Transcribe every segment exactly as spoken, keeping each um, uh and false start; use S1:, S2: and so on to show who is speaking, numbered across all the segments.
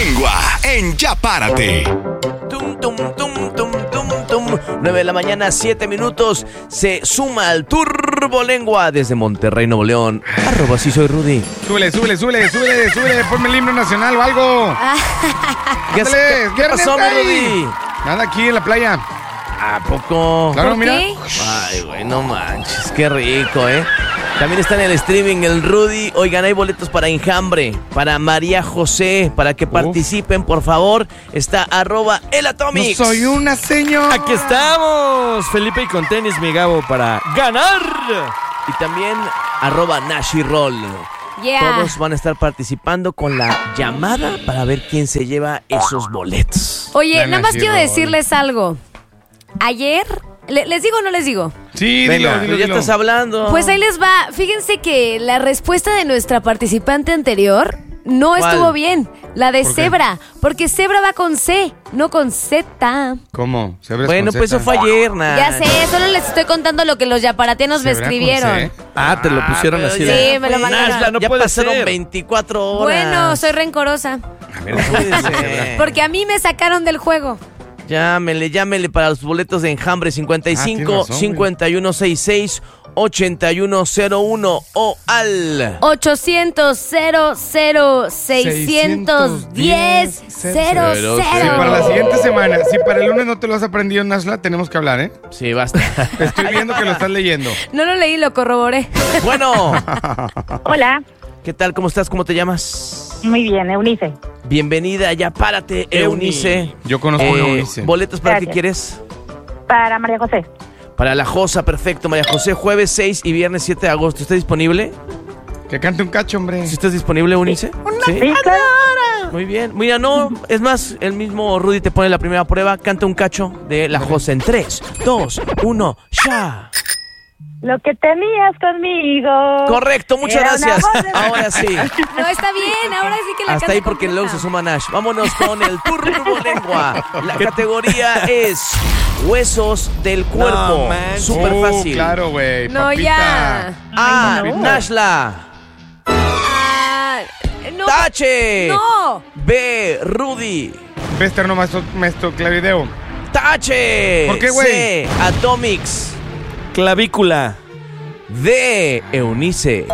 S1: Lengua en Ya Párate.
S2: Tum, tum, tum, tum, tum, tum. nueve de la mañana, siete minutos. Se suma al Turbolengua desde Monterrey, Nuevo León. Arroba sí soy Rudy.
S3: Súbele, súbele, súbele, súbele, súbele. Ponme el himno nacional o algo.
S2: ¿Qué,
S3: Ándale,
S2: ¿qué, qué pasó, mi Rudy?
S3: Nada, aquí en la playa.
S2: ¿A poco?
S3: Claro,
S4: ¿Por
S3: mira.
S4: qué?
S2: Ay, güey, no manches, qué rico, ¿eh? También está en el streaming el Rudy. Oigan, hay boletos para Enjambre, para María José, para que
S3: Uf.
S2: participen, por favor. Está arroba el
S3: No
S2: Atomics.
S3: soy una señora.
S5: Aquí estamos, Felipe y con tenis, mi Gabo, para ganar.
S2: Y también arroba Nashi Roll.
S4: Yeah.
S2: Todos van a estar participando con la llamada para ver quién se lleva esos boletos.
S4: Oye,
S3: Ven
S4: nada más
S3: así,
S4: quiero
S3: Rol.
S4: decirles algo. Ayer, ¿le- ¿les digo o no les digo?
S3: Sí,
S2: Venga,
S3: dilo,
S2: pero
S3: dilo,
S2: ya
S3: dilo.
S2: estás hablando.
S4: Pues ahí les va. Fíjense que la respuesta de nuestra participante anterior no
S2: ¿Cuál?
S4: estuvo bien. La de
S3: ¿Por qué?
S4: Zebra. Porque Zebra va con C, no con Z.
S3: ¿Cómo? ¿Cebras
S2: Bueno,
S3: con
S2: pues
S3: Z?
S2: eso fue ayer, Nash.
S4: Ya sé, solo les estoy contando lo que los yaparatenos me
S3: ¿Cebra con
S4: escribieron.
S3: C?
S5: Ah, te lo pusieron
S2: pero
S5: así
S2: ya
S5: de...
S4: Sí, me lo
S2: fue.
S4: mandaron.
S5: Nashla, no
S2: ya
S5: puede
S2: pasaron
S5: ser.
S2: veinticuatro horas.
S4: Bueno, soy rencorosa.
S3: A ver,
S2: Cuídese.
S4: Porque a mí me sacaron del juego.
S2: Llámele, llámele para los boletos de Enjambre cincuenta y
S3: Ah,
S2: cinco,
S3: tienes razón,
S2: cincuenta y uno sesenta y seis, ochenta y uno cero uno o al
S4: ochocientos, cero cero, seiscientos diez, cero
S2: cero.
S3: Sí, para la
S4: cero.
S3: siguiente semana. Si para el lunes no te lo has aprendido, Nashla, tenemos que hablar, ¿eh?
S2: Sí, basta.
S3: Estoy viendo que lo estás leyendo.
S4: No lo leí, lo corroboré.
S2: Bueno,
S6: Hola,
S2: ¿qué tal? ¿Cómo estás? ¿Cómo te llamas?
S6: muy bien, Eunice.
S2: Bienvenida, ya párate, Eunice.
S3: Yo conozco
S2: Eh,
S3: a Eunice.
S2: ¿Boletos para qué
S6: Gracias.
S2: quieres?
S6: Para María José.
S2: Para la Josa, perfecto. María José, jueves seis y viernes siete de agosto. ¿Está disponible?
S3: Que cante un cacho, hombre.
S2: ¿Sí estás disponible, Eunice? Sí.
S6: Sí, claro.
S2: Muy bien. Mira, no, es más, el mismo Rudy te pone la primera prueba. Canta un cacho de la Josa en tres, dos, uno, ya.
S6: Lo que tenías conmigo.
S2: Correcto, muchas
S6: Era una
S2: gracias.
S6: voz de-
S2: Ahora sí.
S4: No, está bien, ahora sí que la
S2: Hasta
S4: canta
S2: ahí porque
S4: completa.
S2: luego se suma Nash. Vámonos con el Turbolengua. La categoría es huesos del cuerpo.
S5: No manches.
S2: Súper
S3: Oh,
S2: fácil.
S3: claro, güey.
S4: No,
S3: papita.
S4: ya.
S2: A,
S6: Ay, no.
S2: Nashla.
S4: Ah, no.
S2: Tache.
S4: No.
S2: B, Rudy.
S3: Vesterno, maestro, maestro clavideo.
S2: Tache.
S3: ¿Por qué, güey?
S2: C, Atomics.
S5: Clavícula.
S2: D, Eunice.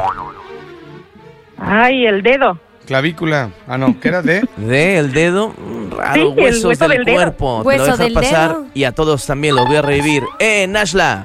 S6: Ay, el dedo.
S3: Clavícula. Ah, no, ¿qué era de?
S2: D, el dedo. Mm, Raro,
S6: Sí, el
S2: huesos
S6: hueso
S2: del,
S6: del dedo.
S2: cuerpo. Te
S4: Hueso
S2: lo dejo
S4: del
S2: pasar
S4: dedo.
S2: y a todos también los voy a revivir. E, Nashla.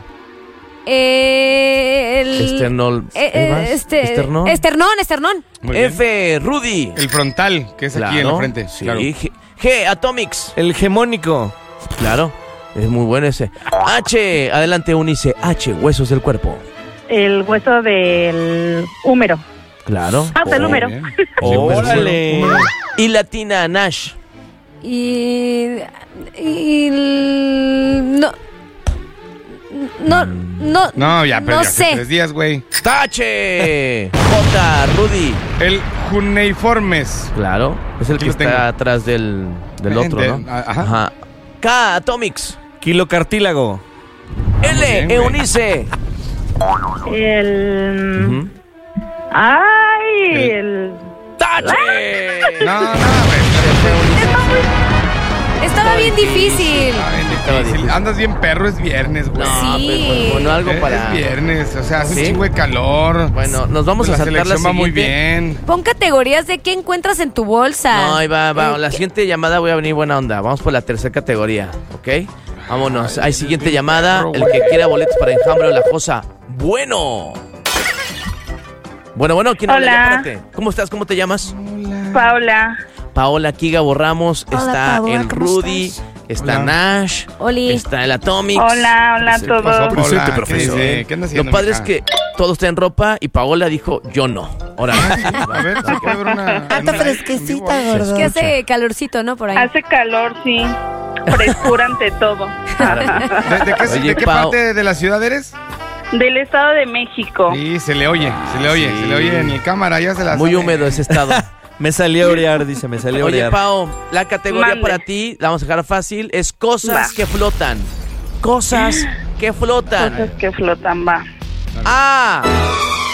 S4: Eh, el...
S2: Esternol.
S4: eh,
S2: ¿eh,
S4: eh,
S2: vas?
S4: este...
S2: ¿Esternón?
S4: Esternón, esternón.
S3: Muy bien.
S2: F, Rudy.
S3: El frontal, que es aquí en la frente.
S2: Sí.
S3: Claro.
S2: G, G, Atomics.
S5: El hegemónico.
S2: Claro. Es muy bueno ese. H, adelante, Unice. H, huesos del cuerpo.
S6: El hueso del húmero.
S2: Claro.
S6: Ah, del
S3: Muy
S6: húmero.
S3: bien.
S5: Órale.
S2: Y latina, Nash.
S4: Y... y no... No, no,
S3: No, ya perdí
S4: no
S3: hace
S4: sé.
S3: tres días, güey.
S2: Tache. J, Rudy.
S3: El cuneiformes.
S2: Claro. Es el
S3: Aquí
S2: que
S3: lo
S2: está
S3: tengo.
S2: atrás del, del otro,
S3: De-
S2: ¿no?
S3: ajá.
S2: K, Atomics.
S5: Kilocartílago.
S2: L,
S3: bien, güey.
S2: Eunice.
S6: El...
S2: Ujú.
S6: Ay,
S3: El-
S6: el...
S2: Tache.
S3: No, no, güey.
S4: Estaba bien difícil.
S3: Ah, bien
S2: Estaba
S3: difícil.
S2: difícil.
S3: Andas bien perro, es viernes, güey.
S2: No,
S4: Sí.
S2: pero bueno, algo
S3: Eh,
S2: para...
S3: Es viernes, o sea, hace
S2: ¿Sí?
S3: un chingo de calor.
S2: Bueno, nos vamos
S3: la
S2: a saltar la
S3: selección va muy
S2: siguiente.
S3: bien.
S4: Pon categorías de qué encuentras en tu bolsa.
S2: No, ahí va, va.
S4: Eh,
S2: La siguiente llamada voy a venir buena onda. Vamos por la tercera categoría, ¿ok? Vámonos. Hay siguiente llamada. El que quiera boletos para Enjambre o La Josa. Bueno. Bueno, bueno, ¿quién habla?
S6: Hola.
S2: Ya, espérate. ¿Cómo estás? ¿Cómo te llamas?
S6: Paula.
S2: Paola Kiga Borramos.
S4: Hola,
S2: Está
S4: Paola,
S2: el
S4: ¿cómo
S2: Rudy.
S4: estás?
S2: Está
S3: Hola.
S2: Nash.
S4: Oli.
S2: Está el Atomics.
S6: Hola, hola a
S3: ¿Qué pasó,
S6: todos.
S5: Presente,
S3: Paola?
S5: profesor.
S3: ¿Qué dice? ¿Qué anda haciendo,
S2: Lo padre
S3: mija?
S2: es que todo está en ropa y Paola dijo, yo no. Ahora,
S3: A ver, se puede ver una...
S4: Anda
S3: una-
S4: fresquecita,
S3: en vivo.
S4: gordo. Que hace calorcito, ¿no? Por ahí.
S6: Hace calor, sí. Frescura ante todo.
S3: ¿De, de qué,
S2: Oye,
S3: de qué
S2: Pao.
S3: parte de la ciudad eres?
S6: Del Estado de México.
S3: Sí, se le oye, se le oye,
S2: Sí.
S3: se le oye en el cámara, ya se la
S2: muy
S3: sabe.
S2: húmedo ese estado.
S5: Me salí a orear, dice, me salí a
S2: Oye,
S5: orear.
S2: Pao, la categoría
S6: Mande.
S2: para ti, la vamos a dejar fácil, es cosas
S6: Va.
S2: que flotan. Cosas que flotan.
S6: Cosas que flotan, va.
S2: A.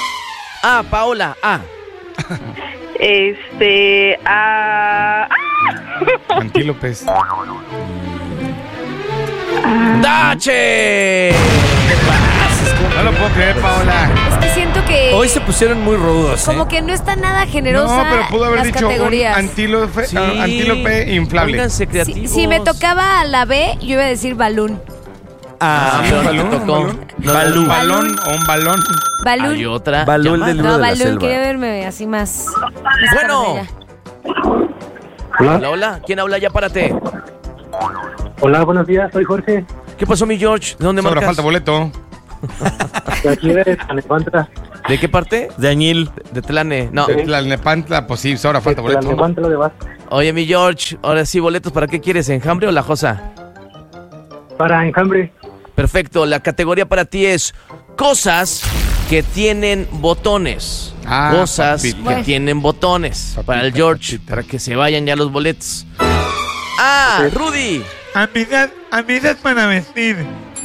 S2: A, Paola, A.
S6: Este... ah, ¡ah!
S3: Antílopes.
S2: ¡Dache!
S3: No lo puedo creer, Paola.
S4: Es que siento que
S5: Hoy se pusieron muy rudos,
S4: como
S5: ¿eh?
S4: que no está nada generosa
S3: No, pero pudo haber
S4: las
S3: dicho
S4: categorías.
S3: un antílope,
S2: Sí.
S3: ah, antílope inflable.
S2: Pónganse
S4: Si,
S2: creativos.
S4: si me tocaba la B, yo iba a decir balún.
S2: Ah,
S5: Ah,
S2: pero
S3: ¿Un
S2: no te
S3: balón?
S2: tocó.
S3: ¿Un balón?
S2: No,
S5: Balú.
S3: ¿Un balón o un balón?
S4: Balún.
S2: Hay otra.
S5: Balú, el
S2: llamada.
S5: del libro
S4: No,
S5: de la
S4: balún,
S5: selva.
S4: quería verme así más. más
S2: Bueno.
S4: carnera.
S2: Hola, hola. ¿Quién habla? Ya párate.
S7: Hola, buenos días, soy Jorge,
S2: ¿Qué pasó, mi George? ¿De dónde
S3: Sobra
S2: marcas?
S3: falta boleto.
S7: de aquí de Tlalnepantla.
S2: ¿De qué parte?
S5: De Añil.
S2: De Tlane. No.
S3: De Tlalnepantla, pues sí, sobra falta
S7: De
S3: boleto.
S7: Tlalnepantla de Vasco.
S2: Oye, mi George, ahora sí, boletos, ¿para qué quieres? ¿Enjambre o la josa?
S7: Para Enjambre.
S2: Perfecto, la categoría para ti es cosas que tienen botones.
S3: Ah,
S2: cosas
S3: papita.
S2: que
S4: Bueno.
S2: tienen botones.
S3: Papita,
S2: para el George,
S3: papita.
S2: para que se vayan ya los boletos. A, Rudy.
S3: Habilidad, habilidad para vestir.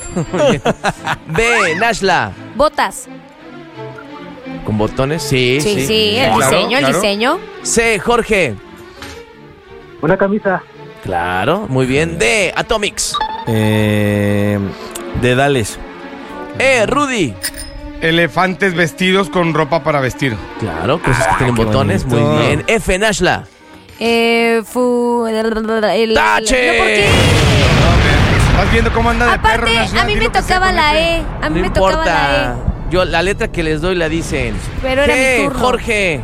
S2: B, Nashla.
S4: Botas.
S2: ¿Con botones? Sí,
S4: Sí,
S2: sí.
S4: sí, el
S3: Claro,
S4: diseño,
S3: claro.
S4: el diseño.
S2: C, Jorge.
S7: Una camisa.
S2: Claro, muy bien. D, Atomics.
S5: Eh, dedales.
S2: E, Rudy.
S3: Elefantes vestidos con ropa para vestir.
S2: Claro, cosas que tienen
S5: qué
S2: botones. Muy
S5: bonito.
S2: bien. F, Nashla.
S4: Eh, fu... El,
S2: ¡Tache!
S4: No, ¿por qué?
S3: ¿Estás viendo cómo anda de perro?
S4: Aparte,
S3: Nashla?
S4: a mí
S3: Di
S4: me
S3: lo que sea
S4: tocaba
S3: con
S4: la
S3: ese.
S4: E. A mí
S2: No
S4: me tocaba la
S2: importa.
S4: E.
S2: Yo la letra que les doy la dicen.
S4: Pero era
S2: G,
S4: mi turno.
S2: Jorge.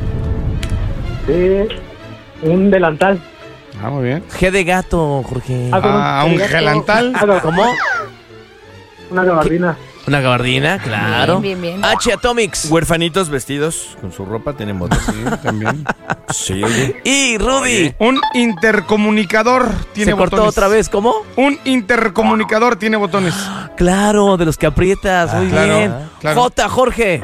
S7: De un delantal.
S3: Ah, muy bien.
S2: G de gato, Jorge.
S7: Ah, perdón,
S3: Ah, un
S7: de gato.
S3: gelantal.
S7: Ah, gab-
S2: ¿Cómo?
S7: Una gabardina.
S2: Una gabardina, claro.
S4: Bien, bien, bien.
S2: H, Atomics.
S5: Huerfanitos vestidos con su ropa tienen botones.
S3: Sí, también.
S5: Sí, oye.
S2: Y Rudy.
S3: Un intercomunicador tiene
S2: ¿Se cortó
S3: botones.
S2: otra vez? ¿Cómo?
S3: Un intercomunicador tiene botones.
S2: Claro, de los que aprietas. Muy
S3: claro,
S2: bien.
S3: claro.
S2: J, Jorge.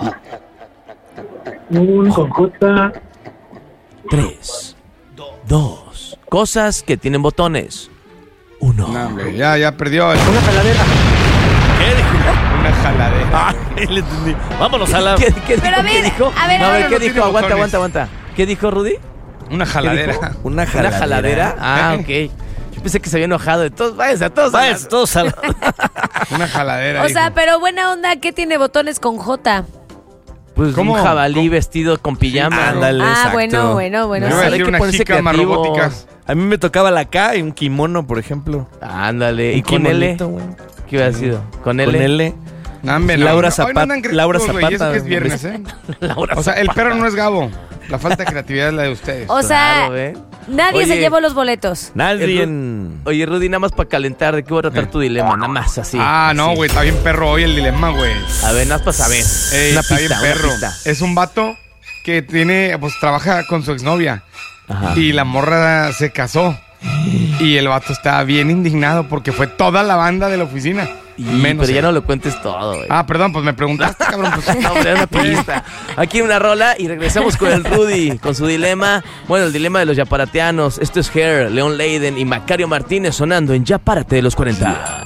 S7: Un conjunta.
S2: Tres, dos. Cosas que tienen botones. Uno.
S3: No, hombre, ya, ya perdió. el-
S7: Una jaladera.
S5: ¿Qué dijo?
S3: Una jaladera.
S5: Ay, le entendí. Vámonos a la...
S2: ¿Qué, qué dijo?
S4: Pero a ver,
S2: ¿Qué dijo?
S4: a ver,
S2: No,
S4: a ver,
S2: ¿qué
S3: no
S2: dijo?
S3: tiene
S2: Aguanta,
S3: botones.
S2: aguanta, aguanta. ¿Qué dijo Rudy?
S3: Una
S2: ¿Qué
S3: jaladera.
S2: dijo?
S5: Una
S2: ¿Una
S5: jaladera.
S2: jaladera? Ah, ok. Yo pensé que se había enojado de todos. Váyanse a todos. a
S5: Vaya,
S2: la-
S5: todos a la...
S3: Una jaladera.
S4: O sea,
S3: dijo.
S4: pero buena onda, ¿qué tiene botones con J?
S2: Pues
S3: ¿Cómo?
S2: un jabalí
S3: ¿Cómo?
S2: vestido con pijama.
S5: Ándale,
S4: Ah,
S5: exacto.
S4: bueno, bueno, bueno.
S3: Yo iba a
S2: Hay
S3: decir
S2: que
S3: una
S2: ponerse
S3: jícama
S2: creativos.
S3: robótica.
S5: A mí me tocaba la K y un kimono, por ejemplo.
S2: Ándale.
S5: Un
S2: ¿Y con L?
S5: kimonito, güey.
S2: ¿Qué hubiera sido? ¿Con L?
S5: Con L.
S3: No, hombre, no.
S5: Laura
S3: Hoy no
S5: Zapata-
S3: andan creativos,
S5: Laura
S3: güey, y eso
S5: Zapata,
S3: que es viernes, ¿eh?
S2: Laura
S3: O sea, el perro no es Gabo. La falta de creatividad es la de ustedes.
S4: O sea,
S2: Claro, ¿eh?
S4: nadie
S2: Oye.
S4: se llevó los boletos.
S5: Nadie
S2: El-
S5: en...
S2: Oye, Rudy, nada más para calentar, ¿de qué voy a tratar tu dilema? Nada más así.
S3: ah, no,
S2: así.
S3: güey, está bien perro hoy el dilema, güey.
S2: A ver, nada más para saber.
S3: Ey,
S2: una
S3: está
S2: pista,
S3: bien
S2: una
S3: perro.
S2: pista.
S3: Es un vato que tiene, pues trabaja con su exnovia.
S2: Ajá.
S3: Y la morra se casó. Y el vato estaba bien indignado porque fue toda la banda de la oficina.
S2: Y-
S3: menos
S2: pero ya
S3: él.
S2: no lo cuentes todo, güey.
S3: Ah, perdón, pues me preguntaste, cabrón. Pues,
S2: No, hombre, era una pista. Aquí una rola y regresamos con el Rudy, con su dilema. Bueno, el dilema de los yaparateanos. Esto es Hair, Leon Leiden y Macario Martínez sonando en Ya Párate de los cuarenta.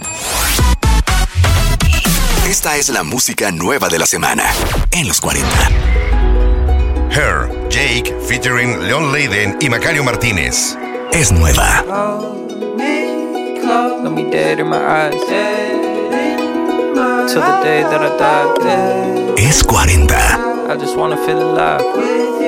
S1: Esta es la música nueva de la semana en los cuarenta. Her, Jake, featuring Leon Leiden y Macario Martínez. Es nueva.
S8: Let me dead in my eyes. Till the day that I die.
S1: Es cuarenta.
S8: I just wanna feel alive.